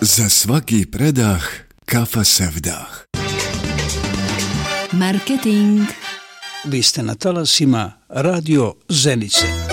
Za svaki predah kafa sevdah. Marketing. Vi ste na talasima Radio Zenice.